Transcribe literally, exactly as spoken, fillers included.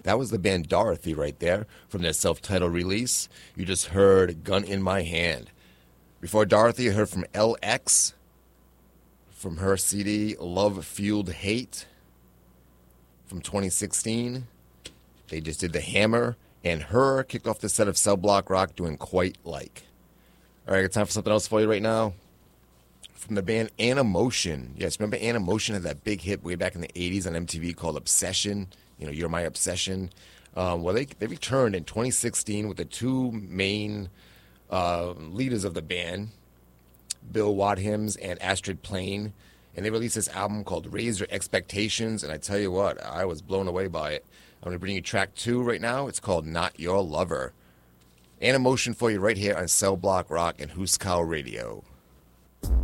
That was the band Dorothy right there from their self-titled release. You just heard Gun in My Hand. Before Dorothy, you heard from L X from her C D Love Fueled Hate from twenty sixteen. They just did The Hammer, and Her kicked off the set of Cell Block Rock doing Quite Like. All right, I got time for something else for you right now. From the band Animotion. Yes, remember Animotion had that big hit way back in the eighties on M T V called Obsession? You know, You're My Obsession. Um, well, they they returned in twenty sixteen with the two main uh, leaders of the band, Bill Wadhams and Astrid Plain. And they released this album called Raise Your Expectations. And I tell you what, I was blown away by it. I'm going to bring you track two right now. It's called Not Your Lover. Animotion for you right here on Cell Block Rock and Huskau Radio.